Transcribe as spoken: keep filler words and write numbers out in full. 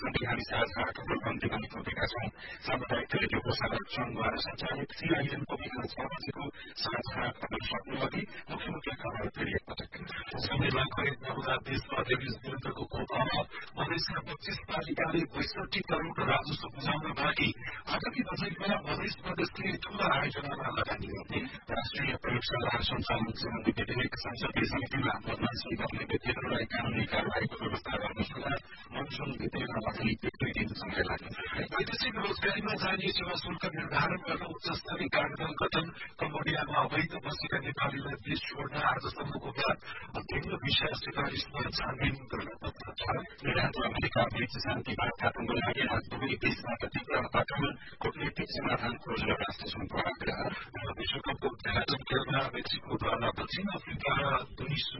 सँगै हामी साझा खबर बन्दी पनि थपेका छौं। सामुदायिक रेडियो प्रसारक संघद्वारा सञ्चालित सीआईएनको बिहान छ बजेको साझा खबर सक्नु अघि मुख्य मुख्य खबर फेरि एकपटक। संविधान खरिद नहुँदा देशमा रेबिस विरुद्धको खोप अभाव। मधेसका पच्चीस पालिकाले बैसठी करोड़ राजस्व बुझाउन बाँकी। आगामी बजेटमा मधेस प्रदेशले ठूला आयोजनामा लगानी गर्ने। राष्ट्रिय प्रयोगशालाहरू सञ्चालन सम्बन्धी विधेयक संसदीय समितिमा बदमाशी गर्ने व्यक्तिहरूलाई कानूनी कार्यवाहीको व्यवस्था गर्न सल्लाह। मनसुन भित्रेमा अझै एक दुई दिन समय लाग्न सक्छ। वैदेशिक रोजगारीमा जाने सेवा शुल्क निर्धारण गर्न उच्च स्तरीय कार्यदल गठन। कम्बोडियामा अवैध बसेका नेपालीलाई देश छोड्न आजसम्मको बाद विभिन्न विषय सिफारिसमा छानबिन गर्न तत्पर। इरान र अमेरिका बीच शान्ति वार्ताको लागि आज दुवै देशबाट तीव्र आक्रमण। कूटनीतिक समाधान खोजेर राष्ट्रसङ्घको आग्रह। विश्वकपको उद्घाटन खेलमा मेक्सिकोद्वारा दक्षिण अफ्रिका दुई